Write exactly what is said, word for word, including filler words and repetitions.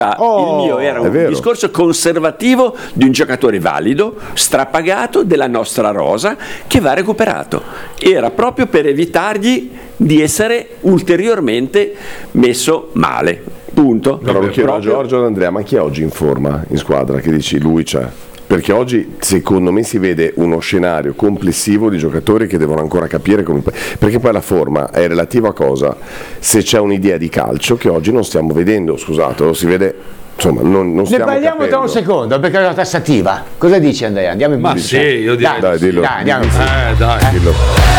Oh, il mio era un discorso conservativo di un giocatore valido, strapagato della nostra rosa, che va recuperato. Era proprio per evitargli di essere ulteriormente messo male. Punto. Però lo chiedo a Giorgio e ad Andrea, ma chi è oggi in forma in squadra? Che dici lui c'è? Perché oggi secondo me si vede uno scenario complessivo di giocatori che devono ancora capire come, perché poi la forma è relativa a cosa? Se c'è un'idea di calcio che oggi non stiamo vedendo, scusate, lo si vede, insomma, non, non stiamo Ne parliamo capendo. tra un secondo perché è una tassativa. Cosa dici Andrea? Andiamo in Ma pubblicità. sì, io direi. Dai, Dai, dillo. Dai, andiamo in Eh, dai. Dillo.